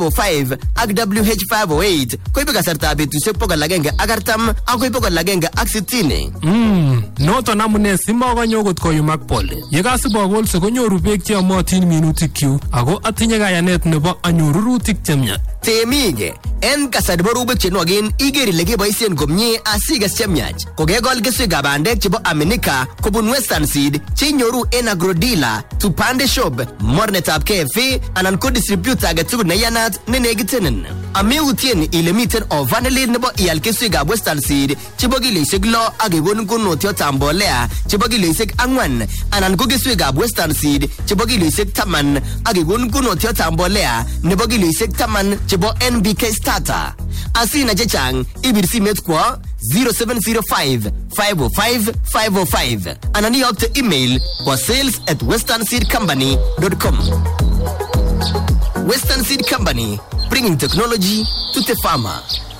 5 ak WH508 koibe kasartab betusiek 140 akoi 160. Noton amune simakonyo kot koyumak pole. Yekasib akolse konyoru beek cheyomotin minutikyuk ako atinye kayanet nebo anyoru rurutik chemya. Temik en kasari bo rubek chenwogen iger ile keboisien komie asiges chemyach. Kokekol keswekab bandek chebo Aminika kobun Western Seed chenyoru en Agrodila, Tupande Shop, mornetab KFA anan ko distributor agetugul neyanat nenekitenen. Ameutien ile miten ovanilin nebo ial keswekab Western Seed chebo kiloisiek 6 ak kekonin konotiotab mbolea chebo kiloisiek 4 anan ko keswekab Western Seed chebo kiloisiek 10 ak kekonin konotiotab mbolea nebo kiloisiek 10 chebo NBK Starter. Asina chechang ibir simet kwa 0705 505 505 anan iyokte email kwa sales@westernseedcompany.com. Western Seed Company, bringing technology to the farmer.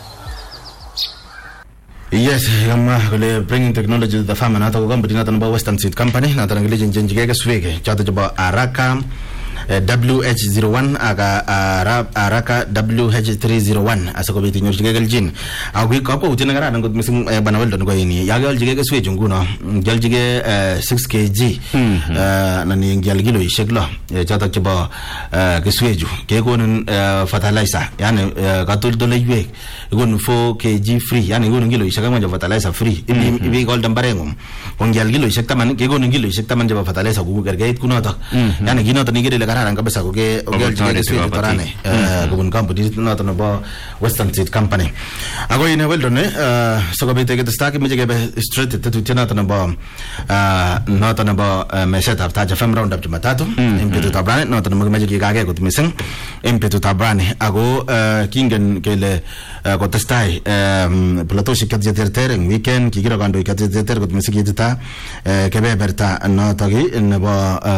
Yes, bringing technology to the farmer. Nata ko company nata no Western Seed Company nata ngile jinjige ke swege chato joba Araka WH01 aga Araka WH301 asako biti nyoshige galjin agwi ko ko utina ngara ngot mising banawel don ko yini yagal jige ke swege nguno galjige 6 kg nani ngalgilo isheglo chato joba ke swege ke gonun fertilizer yani gatul dolejwe gon 4 kg free yani gon ngilo ishega manja fertilizer free ibi gol dambarengum ngalgilo ishekta man ke gon ngilo ishekta man joba fertilizer gu gergait kunoto yani ginoto nigire kararan kabisa koge jige swede tarane gubun company noto no Western Seed Company ago ine weldone so bete ke staki meje ke straight to noto no noto no meset after jafam round up jumatatu impetu tabrane noto no meje ke gage ko mising impetu tabrane ago kingen kele ko testai plateau shikat jeter weekend kigira gando ikat jeter ko mising yita ke beberta noto gi nebo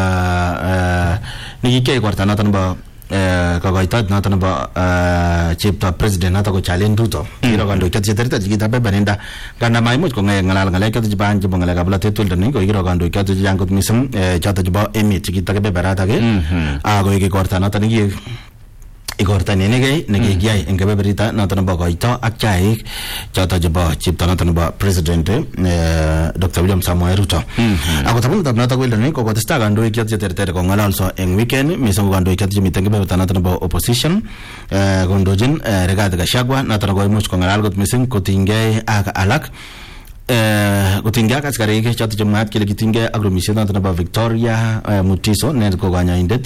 niki kwarta natan ba kagaitat natan ba chipta president nata ko challenge duto kiro gando katjeterta jigita be benenda kana mai mo ko ngalal ngalai kat jiban jibo ngalai kabla tetul dan ko kiro gando kat jangot misem chata jiba emi jigita ke be berata ke ago ke kwarta natan gi igorta nege giai engebe berita natan ba gaita akchai chata jiba chipta natan ba president Dr. William Samoei Ruto ako tapun tap nata ko ilani ko testa gando ikat jeter ko ngalal so en weekend misang gando ikat jimi tengbe natan ba opposition gondojin regada Gachagua natan ko much ko ngalal got mising ko tingai aka alak kutinga kaskari ke chatu jamaat kile kitinga agromission nata ba Victoria Mutiso net ko ganya indet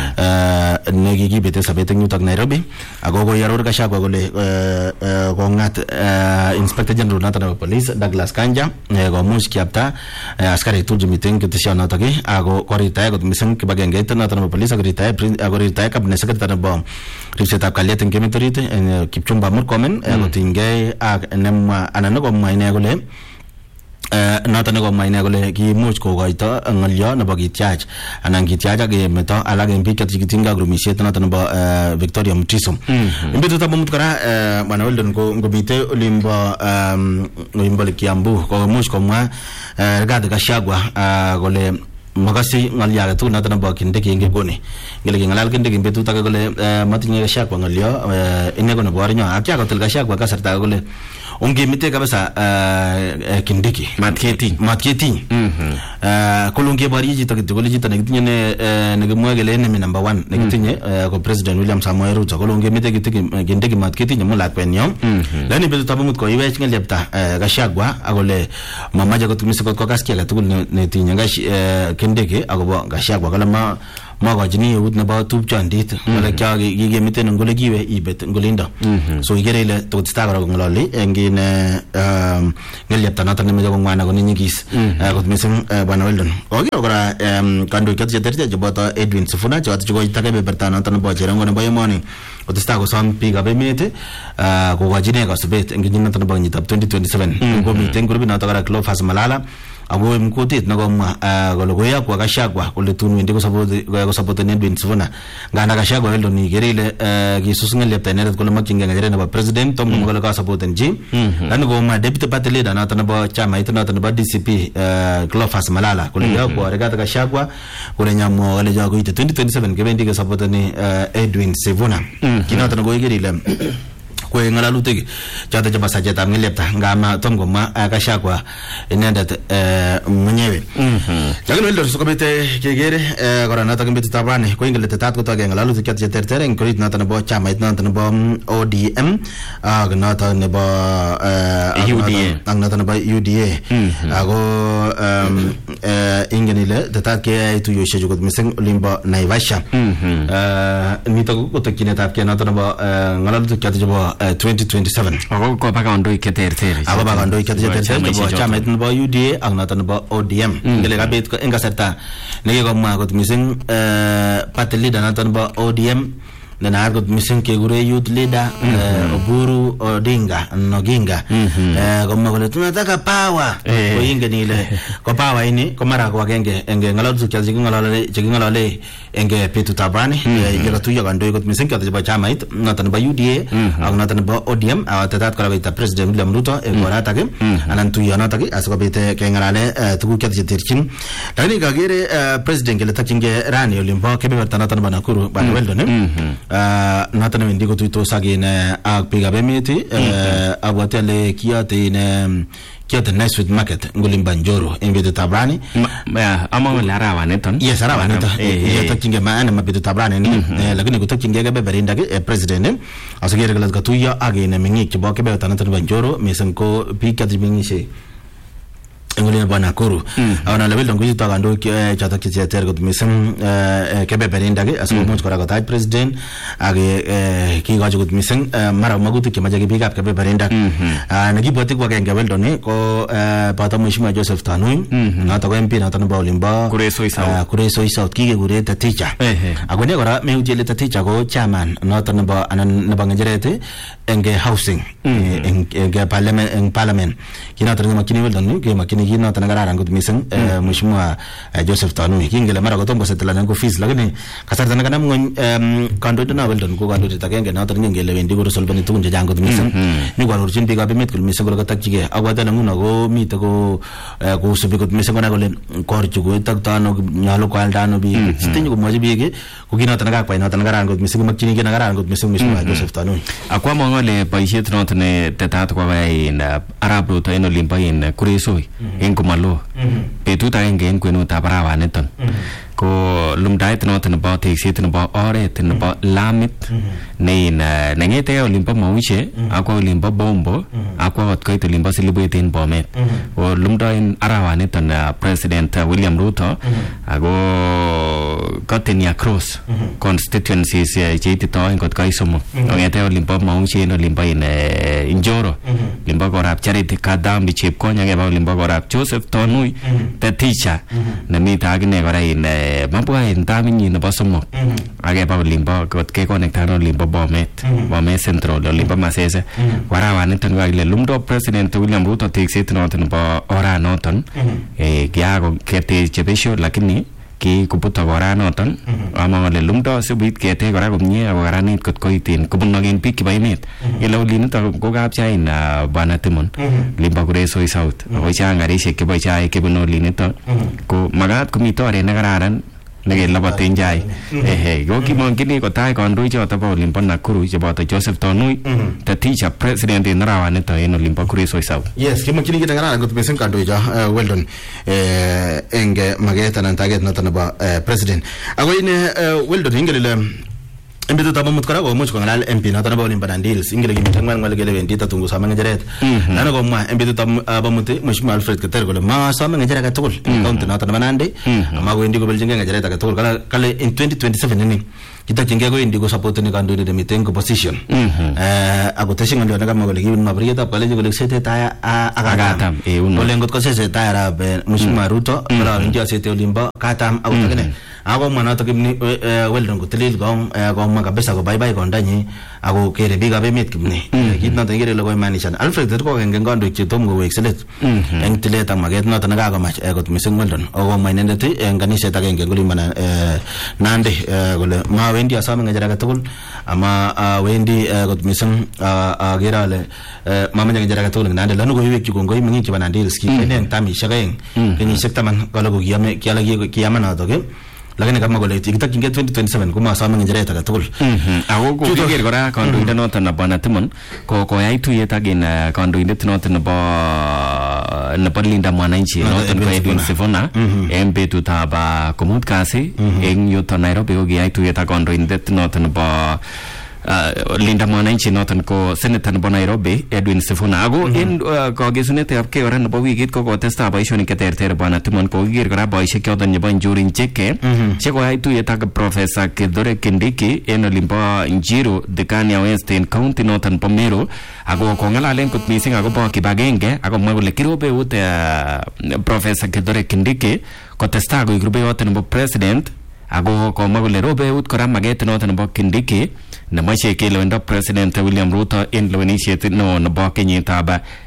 negi gibete sabete nyutak Nairobi agogo yaror Gachagua gole ko ngat inspector general nata ba police Douglas Kanja go mush kiapta askari tu meeting ketisha nata ke ago korita go misem ke bagenge nata ba police agorita cabinet secretary ba ripseta kalet ngemetorite Kipchumba Murkomen go tinga anem anano go maine gole nata nego maine gole ki much ko gaita ngalya na bagitiaj anan gitiaja ge meto alage mbika tikitinga grumishet nata no Victoria Mutiso imbeto tabamut kara Manuel don ko ngomite olimba olimba Kiambu ko much ko ma regada Gachagua gole magasi ngalya tu nata no bakinde kinge gone ngele ngalal kinde imbeto ta gole matinye Gachagua ngalya inego no borinyo akya ko tel Gachagua kasarta gole onge mite kabisa kindiki marketing kolonge bari jita kitole jita negitinye ne mwagele ne number 1 negitinye ko president William Samoei Ruto kolonge mite kindiki marketing mo lakwenyo lani beto tabumut ko iwe chinga lepta Gachagua agole mamaja ko tumise ko kaskia la tugul ne tinya kindiki agobo Gachagua kala maga jini ut na ba tup chandit wala kya gi mite ngole giwe ibet ngolinda so igerele to tstagara ngolali engine ngelyapta nata ne mejo ngwana ko ninyigis ko misem bana weldon ogi ogara kando kat jeterja jobata Edwin Sifuna jwat jugo itake be bertana tan ba jerango ne bayemoni ko tstago sam piga be mete ko wajine ka subet engine nata ba nyitap 2027 ko mite ngurbi nata gara Cleophas Malala ako mkutit nakomwa kole koyakwa Gachagua kole tun wendi kosapoten Edwin Sifuna nganda Gachagua Weldon ikere ile kisus ng'elyepta inendet kole makchingei ng'echeret nebo president tom komwa kole kasapoten chi lakini komwa deputy party leader noto nebo chamait noto nebo DCP Cleophas Malala kole yakwa Rigathi Gachagua kole nyamwa kole koite 2027 kebendi kesapoteni Edwin Sifuna kinoto ko ikere ile kwe ngalalutik choto chebo sachetab ng'elyepta ngama tom komwa Gachagua inendet mwenyewe lakini Weldon sikobit kekere kora noto kimbetutab rani ko ingele tetat kotoke ngalalutik choto cheterter eng korit noto nebo chamait noto nebo ODM ak noto nebo UDA ak noto nebo UDA ako ingen ile tetat keyai tuiyoshechu kot mising olimbo Naivasha nito ko tokyinetab ke noto nebo ngalalutik choto chebo 2027 ako ko ba kandoik cheterter chebo chamait nebo UDA ak noto nebo ODM ngele kabit eng kasarta nekikomwa kot mising party leader noto nebo ODM nenaat kot mising kekure youth leader Oburu Oginga komwa kole tunataka power ko ingen ile ko power ini ko mara ko agenge eng ngalalutik cheking'olole eng betutab rani yekatuiyo kandoik kot mising choto chebo chamait noto nebo UDA ak noto nebo ODM tetat kora koita President William Ruto eng oratak anan tuiyonotok asikobit keng'alale tuguk choto cheterchin lakini kakere president kele takchingei rani olimbo kebeberta noto nebo Nakuru bana Weldon noto newendi kotuitos ak biikab emet abwati ale kiyote Nicewood Market ngolimba Njoro eng betutab rani amang'ole arawaniton yes arawaniton yetokyingei maana betutab rani lakini kotokyingei kebeberindak president asikere kole katuiyo ak meng'ik chebo kebeberta noto nebo Njoro mising ko biik choto chemeng'ishe ngolini bo Nakuru awon ale Weldon kuyito kandoik choto cheter kot mising kebeberindak asikomuch kora kotach president ak kikochi kot mising mara magutik chemache biikab kebeberindak nekibwoti ko agenge Weldon ko boto mheshimiwa Joseph Tanui noto ko MP noto nebo olimbo Kuresoi South kikekure the teacher ako ne kora meutie le the teacher ko chairman noto nebo ng'echeret eng housing eng parliament kinoto nemakchini Weldon kemakchini kinoto nekararan kot mising mheshimiwa Joseph Tanui kingele mara kotom kosetelanen ko fees lakini kasarta nekanam ng'ony kandoindet no Weldon ko kandoindet agenge noto ngele wendi koresolveni tugun chechang kot mising ni kwarorchin biikab emet kole mising kole katakchigei abwati ale nguno ko mite kosubi kot mising konai kole korchu koitokto ano nyolu koalda ano biik sitinye komwochi biik ko kinoto nekakwai noto nekararan kot mising makchini ki nekararan kot mising mheshimiwa Joseph Tanui akwa mong'ole boisiet noto ne tetat koyai Arap Ruto en olimbo Kuresoi eng komalo betut agenge en kwenutab arawaniton ko lumdaet noto nebo tekset nebo oret nebo lamit neng'ete olimbo Mauche akwa olimbo Bombo akwa koit olimbo Silibwet en Bomet ko lumdaen arawaniton President William Ruto ako Katenia Cross constituencies cheititoen kot kai somok ng'ete olimbo Mauche en olimbo Njoro olimbo korab Charity Kadambi Chepkonya keba olimbo korab Joseph Tanui the teacher nemite akine kora mabwa en taminyi nebo somok akeba olimbo kot kekonektan olimbo Bomet Central olimbo Masese arawaniton ko ile lumdo President William Ruto tekset noto nebo oranoton kiako keteche besho lakini ki kubuto oranoton amang'ole lumdo sibit kete kora komie ako karanit kot koitin kobunogen biik chebo emet ile olinito ko kapchain Bwana Timon limbo Kuresoi South ako chang karisiek cheboisie kebun olinito ko makat komite oret nekararan nekelabaten jai ko kimong'chini kotach kandoik choto bo olimbo Nakuru cheboto Joseph Tanui the teacher president en arawanito en olimbo Kuresoi South yes kimong'chini kit nekararan kot mising kandoicho Weldon eng maket anan taget noto nebo president ako ine Weldon ingele ile en betutab amut kora komuch kong'alal MP noto nebo olimbo Nandi Hills ingele kimiten ng'wan ng'ole kele wendi tatungusome ng'echeret nano komwa en betutab amut mheshimiwa Alfred Keter kole masome ng'echeret agetugul en county noto nebo Nandi amakowendi kobeljingei ng'echeret agetugul kale in 2027 ini kitokchingei kowendi kosupporteni kandoindet nemiten opposition ako teshin ng'olyo nekamwa kole kibun mabiryetab kalenjin kole setetai akatam kole ngot kosesetai arap Mheshimiwa Ruto kororon chosete olimbo katam akot akine akomwa notok Kipni Weldon kotilil komwa kabisa kobaibai kondanyi ako kere biikab emet Kipni kit notok ikere ile koimanishan Alfred ko agenge eng kandoik chetom kowek silet eng tilet ak maket notok nekakomach kot missing Weldon akomwa inendet eng kaniset agenge kolimbo Nandi kole mawendi asome ng'echeret agetugul ama wendi kot missing akere ale mamenye ng'echeret agetugul eng Nandi lanu koiwekchu kongoi meng'ik chebo Nandi Hills kikene eng tamishek aeng kenyisiek 10 kole kiyame notok lakini kama kole kitokchingei 2027 komasome ng'echeret agetugul ako kokiker kora kandoindet noton nebo Timon koyai tuyet ak kandoindet noton nebo Linda Mwananchi noton ko Edwin Sifuna en betutab komut kasi en yuton Nairobi kokiyai tuyet ak kandoindet noton nebo Linda Mwananchi noton ko senator nebo Nairobi Edwin Sifuna ako en kagesunetab kei kora nebo wikit ko kotestai boisionik cheterter Bwana Timon kokiker kora boisiek choton chebo Njuri Ncheke chekoyai tuyet ak Professor Kithure Kindiki en olimbo Njiru Dikania West en county noton bo Meru ako kong'alalen kot missing akobo kibagenge akomwa kole kirobe eut Professor Kithure Kindiki kotestai koik rubeiwot nebo president ako komwa kole robe eut kora maket noton nebo Kindiki nemache kelewendo President William Ruto en lewenisiet neo nebo kenyitab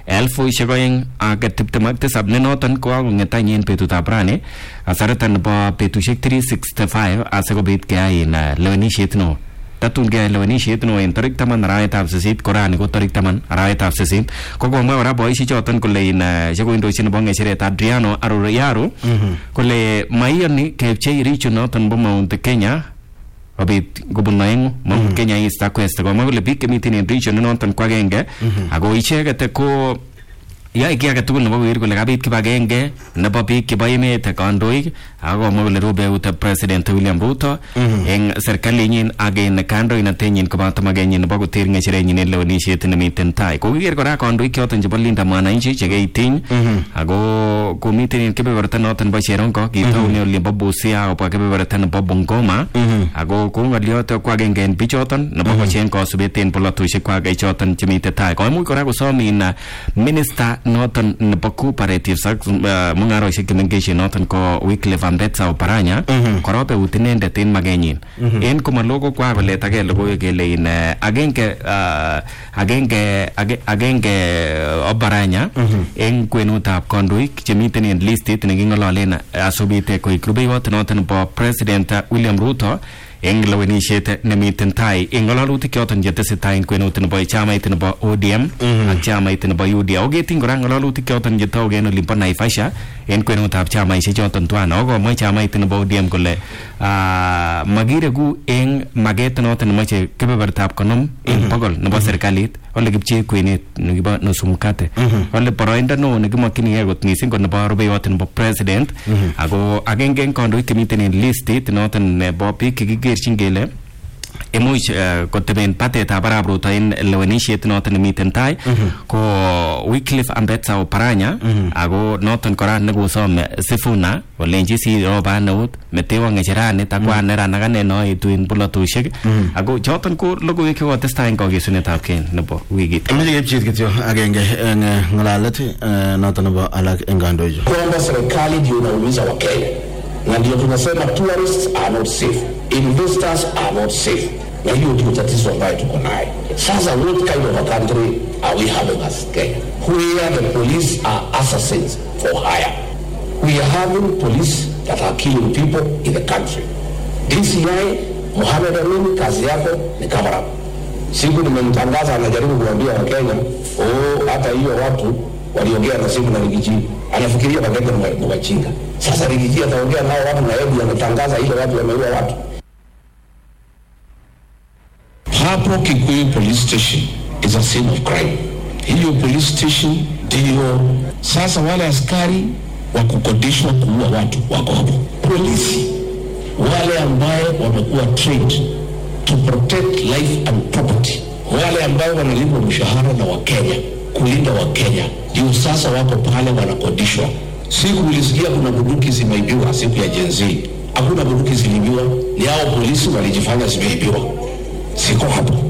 2027 ne noton ko kakong'etanyin betutab rani kasarta nebo betusiek 365 asikobit keyai lewenisiet neo tatun keyai lewenisiet neo en tarik 10 arawetab 8 korani ko tarik 10 arawetab 8 kokomwa kora boisiek choton kole chekoindochin nebo ng'echeret Adriano Arroyo kole maiyoni kepchei region noton bo Mount Kenya obit kobun oengu Mount Kenya East ak West komwa kole biik chemiten en region noton ko agenge ako icheket ko yae kiy agetugul nebo koker kole kabit kibagenge nebo biik chebo emet kandoik ako komwa kole robe eut President William Ruto eng serkalinyin ak en kandoinatenyin koboto makenyin nebo koter ng'echerenyin en lewenisiet nemiten tai kokiker kora kandoik choton chebo Linda Mwananchi chekeitiny ako komiten en kebeberta noton bo Cherongo kitoune olimbo Busia akobwa kebeberta nebo Bungoma ako ko ng'olyot ko agenge en bichoton nebo kocheng kasubet en polotosiek kwak choton chemiten tai koimuch kora kosom minister noton nebo cooperatives ak mung'arosiek chemengechen noton ko Wycliffe Ambetsa Oparanya korobe ut inendet en makenyin en komalo ko kwakoletagei logoiwek kele agenge Oparanya en kwenutab kandoik chemiten en listit neking'ololen asubite koik rubeiwot noton nebo President William Ruto eng lewenisiet nemiten tai eng ng'alalutik choton chetesetai en kwenut nebo chamait nebo ODM ak chamait nebo UDA oketin kora ng'alalutik choton chetauge en olimbo Naivasha en kwenutab chamaisiek choton tuan akomwa chamait nebo ODM kole makiregu eng maket noton nemoche kebebertab 50 en 100 nebo serikalit ole kipchee kwenet nekibo nusu mkate ole boroindo neo nekimakchinigei kot missing ko nebo rubeiwot nebo president ako agenge en kandoik chemiten en listit noton nebo biik chekikerchin kele imuch koteben batetab arap Ruto en lewenisiet noton nemiten tai ko Wycliffe Ambetsa Oparanya ako noton kora nekosom Sifuna kolenji siroba neut metewa ng'echeranit akwa neran akane noitu en polotosiek ako choton ko logoiwek chekotestai en kakesunetab kei nebo wikit. Ameche kepchit kityo agenge eng ng'alalet noton nebo alak eng kandoichu kwamba serikali ndio inaumiza Wakenya na ndio tunasema tourists are not safe, investors are not safe, na hiyo ndio tatizo ambayo tuko nayo sasa. What kind of a country are we having as Kenya where the police are assassins for hire? We are having police that are killing people in the country. DCI Mohamed Amin, kazi yako ni cover up. Siku nimemtangaza anajaribu kuambia Wakenya hata hiyo watu waliongea na simu na Rigiji anafikiria Wakenya ni wajinga. Sasa Rigiji ataongea nao watu na hebu anatangaza ile watu wameua watu. Hapo Kikuyu police station is a scene of crime. Hiyo police station ndio sasa wale askari wa kukodishwa kuua watu wako hapo. Polisi wale ambaye wamekuwa trained to protect life and property, wale ambao wanalipwa mshahara na Wakenya kulinda Wakenya, ndio sasa wako pale wanakodishwa. Siku ulisikia kuna bunduki zimeibiwa siku ya Gen Z hakuna bunduki ziliibiwa, ni hao polisi walijifanya zimeibiwa. Siko hapo.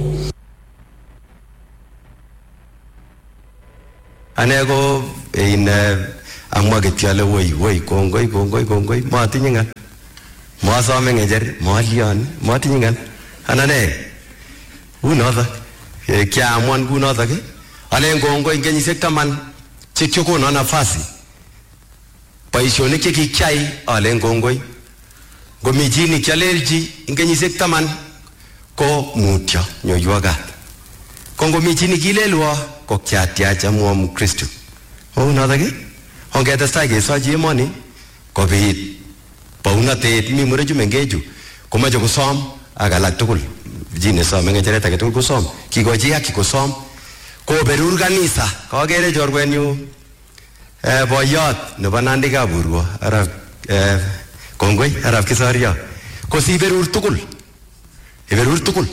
Anego in amwa getiale woi kongoi matinye ngal masome ngejer malian matinye ngal anane unotha kiamwan kunotha ke alen kongoi kenyisiek 10 chekyokono nafasi boisionik chekikyai alen kongoi ngomi chi nikyalelchi ing kenyisiek 10 ko mutyo nyoiwagat ko ngomi chi nikilelwa ko kyatiach amwa Mkristo unotha ke ongetestai kesochi emoni kobit baunatet mi murechu mengechu komache kosom ak alak tugul chi nesome ngecheret age tugul kosom kikochi haki kosom koberur kanisa kagere chorwenyu boyot nebo Nandi Kaburwo arap kongoi arap Kisorio kosiberur tugul iberur tugul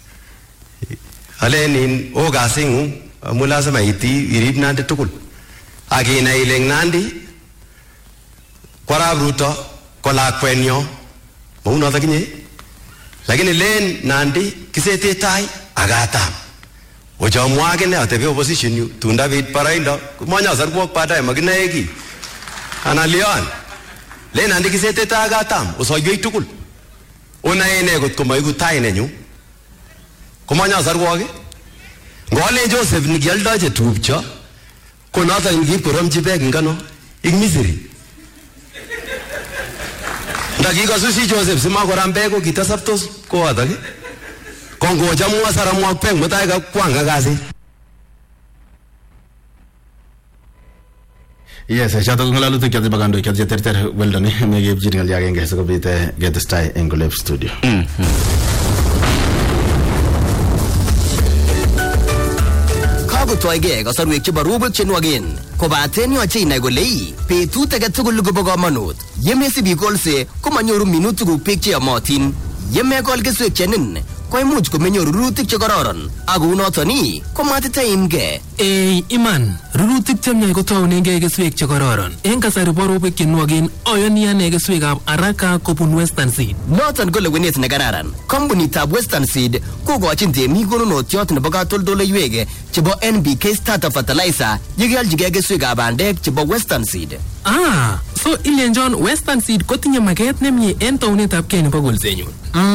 alenin o kasingu amu lazima irib Nandi tugul akinai ile Nandi kwarab Ruto ko lakwenyo maunoto kinye lakini len Nandi kisete tai akatam ochamwa akine atebe opposition yu tunda bit paraindo kumanyasar kwok baadaye makinae ki analion len Nandi kisete tai akatam osoywei tugul unae ne kot komaiku tai nenyu kumanyasar kwok ngole Joseph nikialdaje tupcho ko noto ngip koromchi bek ngano ing Misri ndakikasusi Joseph simakoram bek ko kitasaptos ko atak kongocha mwasara mwak bek mutai ka kwanga kasi. Yes, chato ngalalutik chati bakando chati terter weldoni megepjin ngal yagenge sikobit getestai eng Golep studio. Kagotoige kasarwek chebo rubek chenwagen kobaten yoche inai kole betut age tugul kobo kamanut yemesibi kolse komanyoru minutik beek cheyomotin yemekol keswek chenin koimuch komenyoru rurutik chekororon ak kounoton komatitaimge. Iman rurutik chemyach kotaunengei keswek chekororon eng kasari bo rubek chenwogen ayani ane keswekab Araka kobun Western Seed. Noton ko lewenet nekararan. Kompunitab Western Seed kokochin temik konunotiot nebo katoldoleiwek chebo NPK starter fertilizer yekealjigei keswekab bandek chebo Western Seed. So ilenjon Western Seed kotinye maket nemie en taunetab kei nebo kolsenyun.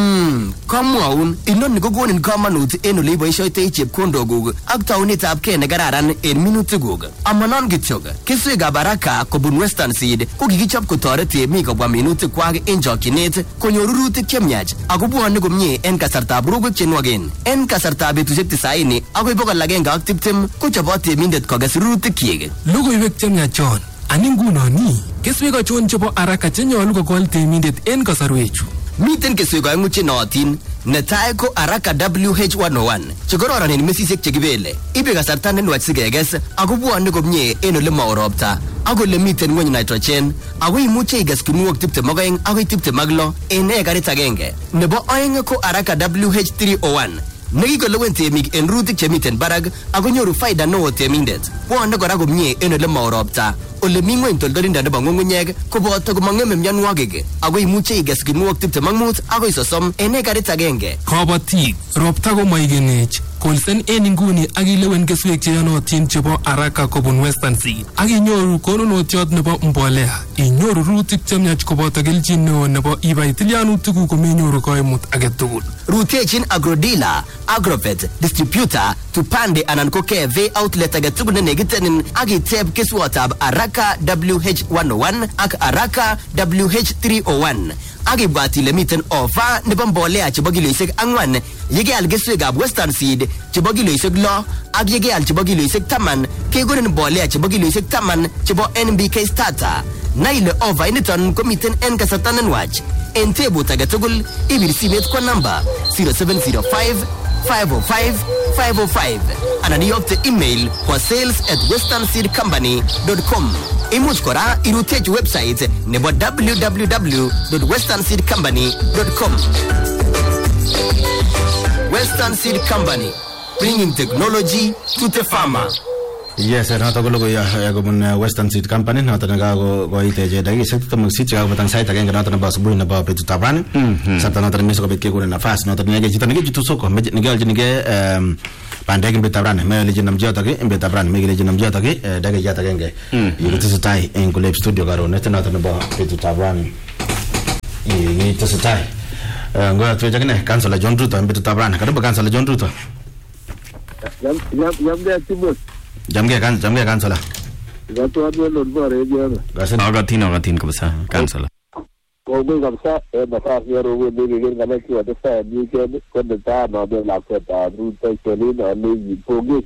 Kamwaun inoni kokonin kamanut en ole iboisioitoi chepkondokuk ak taunetab kei nekararan en minutikuk. Amanon kityok, keswekab Araka kobun Western Seed ko kikichop kotoret temik kobwa minutikwak en chokchinet konyor rurutik chemyach ako bwone komie en kasartab rubek chenwogen. En kasartab betusiek 90 akoi 120 kochobot temindet kokes rurutikyik. Logoiwek chemyachon ani ngunoni keswek achon chebo Araka chenyolu kokol temindet en kasarwechu? Miten keswek oeng'u chenootin. Netai ko Araka WH101 chekororon en mesisiek chekibele. Ibe kasarta nenwach sikekes ako bwone komie en ole mao ropta ak ole miten ng'weny nitrogen ako imuche ikes kinuok 22 akoi 26 en ekarit agenge. Nebo oeng ko Araka WH301 nekikolewen temik en rurutik chemiten barak ako nyoru faida neo temindet. Bwone kora komie en ole mao ropta ole mi ng'weny toldolindo nebo ng'ung'unyek koboto komang'eme mionwogik ako imuche ikes kinuok 25 akoi 30 en ekarit agenge. Kabatik ropta komaigenech kolsen en inguni ak ilewen keswek cheyonotin chebo Araka kobun Western Seed ak inyoru konunotiot nebo mbolea, inyoru rurutik chemyach koboto kelchin neo nebo ibai tilyanutikuk komenyoru koimut age tugul. Rutechin Agrodealer, Agrovet, Distributor, Tupande anan ko KV outlet age tugul nenekitenin ak iteb keswotab Araka WH101 ak Araka WH301 ak ibwat ile miten ofa nebo mbolea chebo kiloisiek 4 yekeal keswekab Western Seed chebo kiloisiek 6 ak yekeal chebo kiloisiek 10 kekonin mbolea chebo kiloisiek 10 chebo NPK starter. Na ile ofa initon komiten en kasarta nenwach. En tebut age tugul ibir simet kwa namba 0705 505 505 anan iyokte email kwa sales@westernseedcompany.com. Imuch kora irutechi website nebo www.westernseedcompany.com. Western Seed Company, bringing technology to the farmer. Yes, noto ko logoy kobun Western Seed Company noto nakakoite je dakikishek 28 chekakobatan sait agenge noto nebo asubuhi nebo betutab rani. Sasa noto nimesha kobet kekure nafasi noto nige chito nige jitu soko nige nige bandek betutab rani mele jinam joto ke betutab rani mele jinam joto ke dakikishek agenge yikutesetai en Kulep studio karon noto nebo betutab rani. Yikutesetai ngoja tuwe kine Councilor John Ruto betutab rani. Karibu Councilor John Ruto. Jamge Councilor. Gato adwelo bore jana. Agatin kabisa Councilor. Ko mo kabisa nafasi yaro wewe nige ngana kiwa tesa ni kene ko ta na be la kweta Ruto kene na ni poge.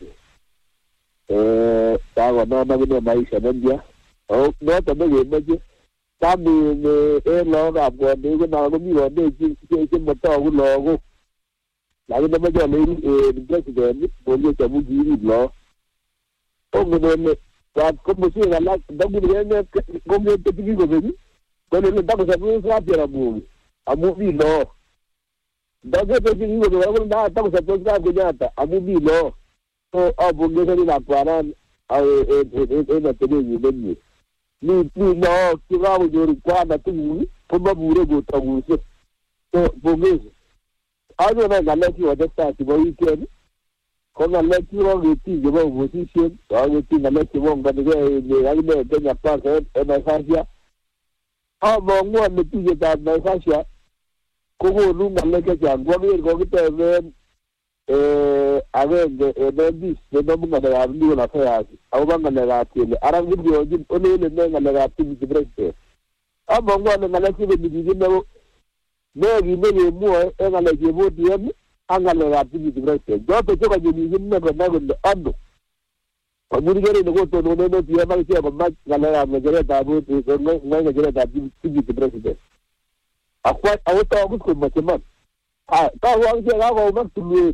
Ta wana na ni maisha ndia. O no ta be meje. Ta mi lo ga bo ni ko na ko mi wo de ki mo ta ko lo ko. La ni me jo ni president bo ni ta mu ji lo. Ngene ya como si la dagu ngene como te digo bebe con el dago se puede hacer amu no dago te digo bebe no dago se puede hacer gata amu no so abu ngene la paran na tele ni no ki va u jori kwa na tu kuma bure go ta guse so bonge ayo na ngale ki wadata ki bo weekend con la lectura che ti che va position che ti la metti bomba che le Kenya Park e na Francia ma ngwa ne ti che da na Francia come lunga le che ha guardi go che te avende e bis ne non da armi la fa a banga le rati ara video di ole le ne la rati di breste ma ngwa ne la che di ne ne mo e na le che vo di angale rati di breste dopo che va di ne ko na ko ando ko muri gere ne ko to no ti ma ti ma ngale ra me gere da bu ti ko no gere da di breste akwa awto ko ma te ma ta wa ke ga ko ma tu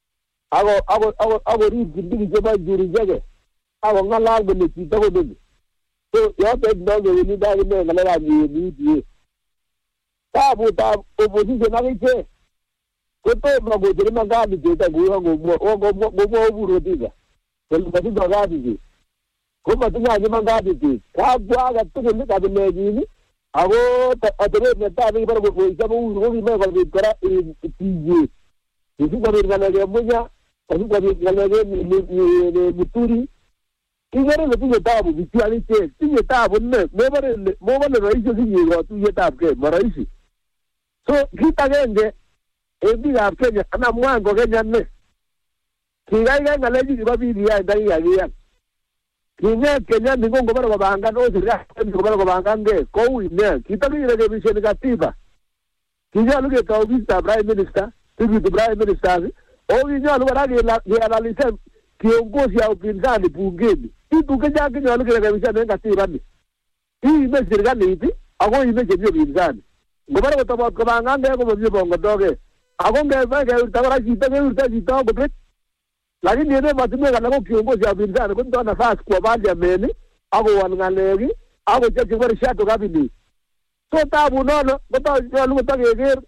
ago ri di je ba juri jege ago ngala go ne ti to ko de so yo te no go ni da ne ngale ra ni di ta bu ta opposition na ke koto mago jere mangadi jeta guyo go buro diga kel bati dogadi ko mati nyaji mangadi ti ka gwa ga to ne ka de ni ago atere ne ta ni par go isa bu go bi me go bi kara ti isi ko ni ga munya isi ko ni ga ni muturi igere ne ti tabu bi ti ani te ti tabu ne mo bare raisi ti ni go tu tabu ke maraisi so kita genge ebi ga Kenya ana mwango Kenya ne kigai ngale ji babi dia ndai ya ya kinya Kenya ningo ngobara babanga no sira ngobara babanga nge ko wine kitali ile bishe negativa kinya luge ka vista prime minister tibi prime minister o kinya luge la analyse kiongozi ya upinzani bungeni kitu Kenya kinya luge ka bishe negativa ni hii imesirikani hivi ako imejebio upinzani ngobara kutoba babanga nge ko mjibongo bongo doge ako ngeza ke utawala jita ko lakini yeye matume kana kiongozi ya upinzani kwa ndo nafasi kwa baadhi ya meni ako wangalegi ako cheche kwa shato kabini so tabu nono kwa lungu tageger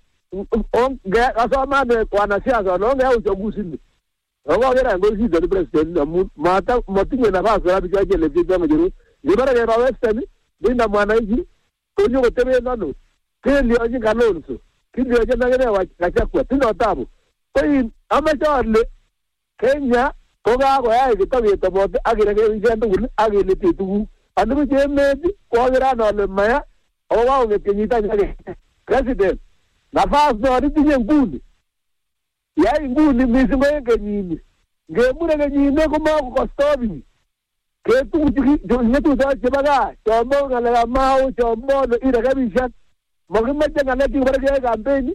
asoma ne kwa nasiasa no ya uchaguzi ni ngo gera ngozi de president na mata matinye nafasi ya bijaje le bibi mjuru libara ke Western binda mwananchi konyo kotebe nono kile yoji kalonso kile yoji na gere wa kachakwa tino tabu kwa amechale Kenya koga ko ya ke to bote agire ke wijendu gun agile titu anu je medi ko gira no le maya o wa ke Kenyita ke president nafasi no ri nguni ya nguni misingo ke nyini ngemure ke nyine ko ma ko stobi ke tu je tu da je baga to mo ngala mau to mo no ira ke bishan mo ke meje ngala ti bare ke campaign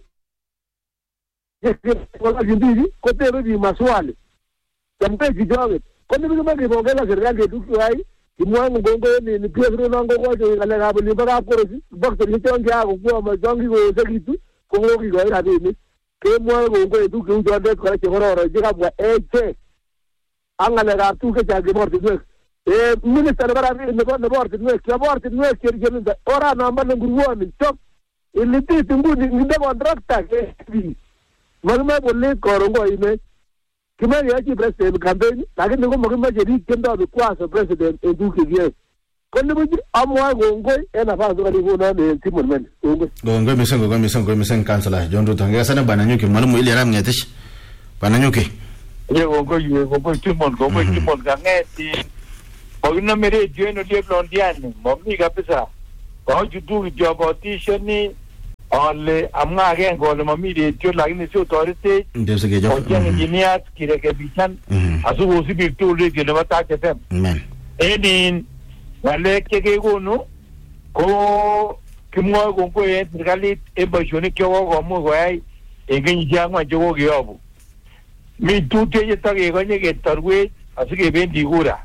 ko la jindi ko te ri maswali Kampe kijoge kono bi magi bongela serikali yetu kwai kimwangu gongo ni Pedro nango kwa jo ngale ngabo ni baga korosi bakto ni tongi ako kwa majongi go sekitu ko ngogi go ira dini ke mwangu gongo yetu ku jonde ko ke hororo jiga bwa eche angale ga tu ke jage morti dwe minister bara ni ko ne borti dwe ke jerinda ora na mbale ngurwoni top iliti tumbu ni de contracta ke bi magma bolle korongo ime Kimani yachi president campaign lakini ko makimache biik kendo bikwaso president en tukivye. Kondi buji amwa gongoi ena faso kalikuona ni Timon Men. Gongoi miseng kansala John Ruto. Ngesana bana nyuki mwalimu ili ram ngetish. Bana nyuki. Gongoi Timon kangeti. Pagina mere joino liep londiani. Mami kabisa. Kwa jutu jobotishani ole amga gen gole mami de tio lakini sio authority. Ndio sike job. Ojang engineers kirekebishan. Asu wosi birtu le gele watake tem. Amen. Edin wale kekekonu ko kimwa gongoi serikali eboshoni kyo ko mu goai engin jangwa jogo gyobu. Mi tute yetage gonye getarwe asike bendi gura.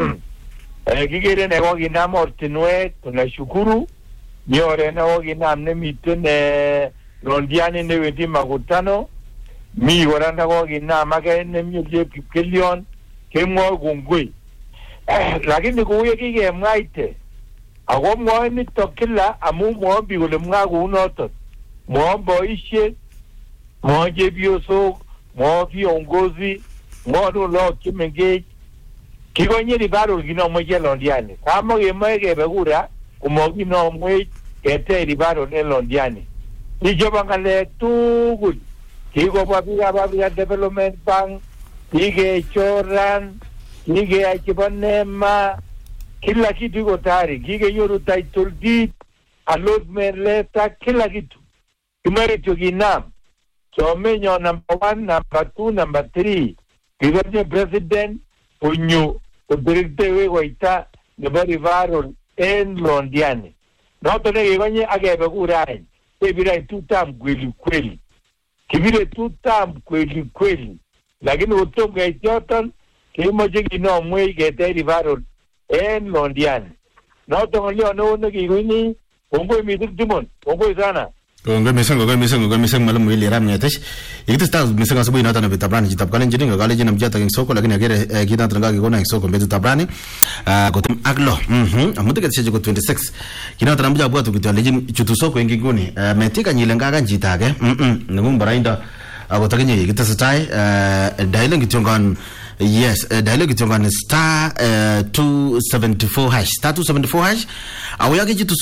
Kigere ne ko ginam ortinwe tunashukuru ni ore na ko ginam ne mitene londiani ne wedi makutano mi waranda ko ginam age ne mi je kilion kemwa gongoi lakini kuye kige mwaite ako mwa ni tokila amu mwa bi gole mwa ku noto mwa boishe mwa je bioso mwa viongozi mwa lo kimenge kigonye ribaro gino moje londiani kama gemege begura kumogi no mwe kete ribaro ne londiani ijoba ngale tugul kigo babia development bank kige choran kige akibanema kila kitu iko tayari kige yoru title deed allotment letter kila kitu kimere tuginam somenyo number 1 number 2 number 3 kigonye president unyu Ubirite we goita nebo rivaro en londiani. Noto ne kigonye agebe kurai. Kibira tutam kweli. Kibire tutam kweli. Lakini utonga ichoton kimoje kino mwe gete rivaro en londiani. Noto ngolio no kiguni ongo mitik Timon. Ongo sana. Gongoi miseng mwalimu ili ram ngetish. Ikitista miseng asubuhi nata na bitabrani jitabkalen jini nga kale jina mjata king soko lakini agere kita tranga kikona king soko mbetu tabrani kotum aglo amute ketishe ko 26 kina tana mja bwatu kitwa lejin chutu soko ingi nguni metika nyilenga kan jitake ngum barainda agotakenye ikitasitai dialogue kitongan yes dialogue kitongan star 274 hash star 274 hash awuyake chitu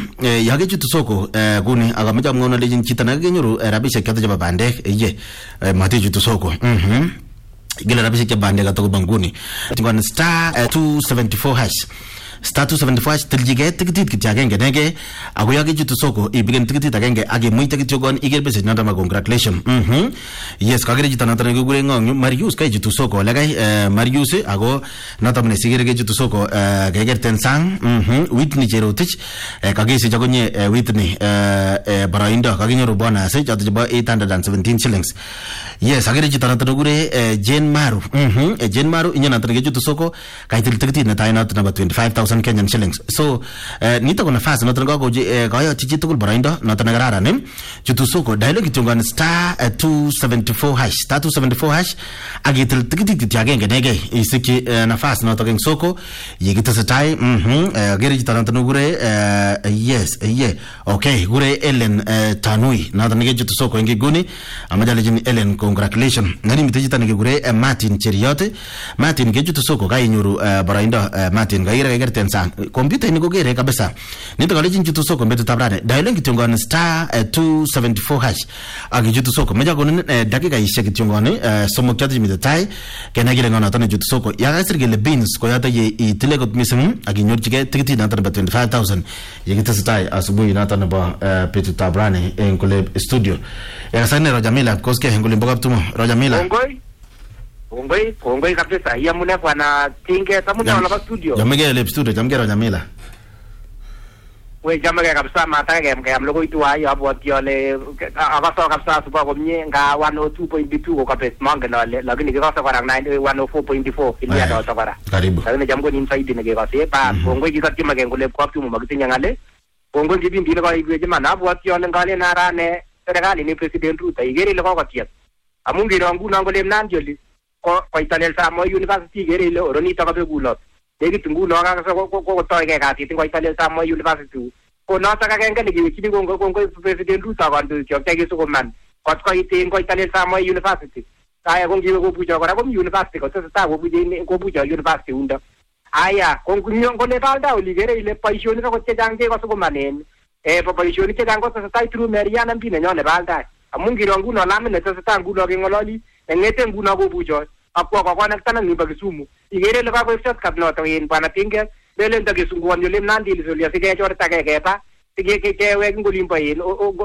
soko guni agamaja mngona lejin chitana genyuru rabisha kyata jaba bandek ye mati chitu soko gila rabisha kya bandek atoko banguni tingwan star 274 hash star 275 tiljige tikitit kityagenge nege aguyake chitu soko ibigen tikitit agenge age muita kityogon igerbese nanda ma congratulation yes kagere chitana tana gure ngong Marius kai chitu soko lagai Marius ago natamne sigere ge chitu soko geger tensang Whitney Cherotich kagese jagonye Whitney baraindo kaginyoru bona se chato jaba 817 shillings yes agere chitana tana gure Jane Maru inyana tana ge chitu soko kaitil tikitit na taina tana 25,000 Kenyan shillings. So nito kuna fast noto ngo goyo chichi tukul baraindo noto nagarara ne chutu soko dialogue kitungan star 274 hash star 274 hash agitil tikiti tiagenge nege isiki na fast noto king soko yigita satai gere jitana tanugure yes okay gure Ellen Tanui noto nege chutu soko ingi guni amajale jini Ellen congratulations ngani mitejita nege gure Martin Cheriote Martin ge chutu soko ga inyuru baraindo Martin ga ira gerte sang computer ni gogere kabisa nito kale jinju soko mbetu tabrane dialogue kitongo star 274 hash agi jutu soko meja kono dakika ishe kitongo ne somo kyati mi tai kena gile ngona tane jutu soko ya gasir gele beans ko yata ye itile ko misem agi nyorjige tikiti na tan 25,000 yegita sitai asubuhi na tan ba petu tabrane en kole studio ya sane Rojamila koske ngule mboga tumo Rojamila Kongoi kabisa ya mune kwa na tinge tamuja wala studio jamege le studio jamge Rojamila we jamege kabisa mata ke amlogo itu ayo hapo tiole abaso kabisa suba komnye nga 102.2 ko kabisa manga na lakini kikosa kwa 104.4 ilia ndo tabara karibu lakini jamgo ni inside ne kikosa pa kongoi kikati magengole kwa tumu magitinya ngale kongoi kibindi ile kwa ibe jema na hapo tiole ngale na rane serikali ni president Ruto igeri ile kwa katia amungi rangu nangole mnanjoli ko italel sa mo university gere ile oroni ta kabe gulo degi tungu no ga ko to ke ka ti ko italel sa mo university ko no ta ka ngene gi kini ko president Ruto ga ndu chok ta gi su ko man ko ite ko italel sa mo university Aya kongiwe kobucho kora komi university kotesetai kobucho university undo. Aya kole balda oligere ile boisionik akot chechang chekose komanen boisionik chechang kotesetai through Marian MP nenyone balda. Amun ngiro nguno lamin netesetai nguno keng'ololi neng'ete nguno kobucho akwa kokonektan ak nimbo Kisumu. Igere ile kakoib shortcut noto en Bwana Tinget lelen takisungwan yole Nandi ile sikechorta kekeba sikewek ngolimbo